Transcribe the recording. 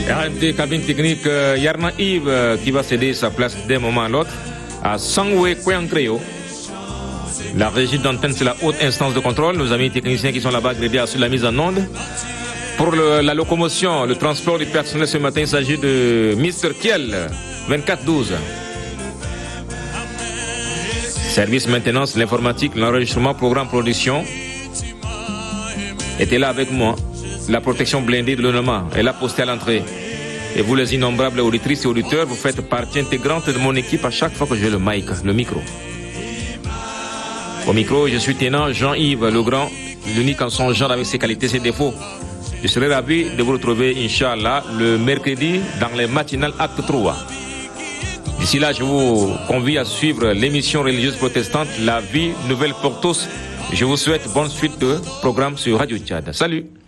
RNT cabine technique, Yarna Yves qui va céder sa place d'un moment à l'autre à Sangwe Kouyankreo. La régie d'antenne, c'est la haute instance de contrôle. Nos amis techniciens qui sont là-bas grédés sur la mise en onde. Pour la locomotion, le transport du personnel ce matin, il s'agit de Mr. Kiel, 2412. Service maintenance, l'informatique, l'enregistrement, programme, production. Était là avec moi. La protection blindée de l'ONOMA est là postée à l'entrée. Et vous, les innombrables auditrices et auditeurs, vous faites partie intégrante de mon équipe à chaque fois que j'ai le micro. Au micro, je suis tenant Jean-Yves Legrand, l'unique en son genre avec ses qualités, ses défauts. Je serai ravi de vous retrouver, Inch'Allah, le mercredi dans les matinales Acte 3. D'ici là, je vous convie à suivre l'émission religieuse protestante La Vie Nouvelle pour tous. Je vous souhaite bonne suite de programme sur Radio Tchad. Salut!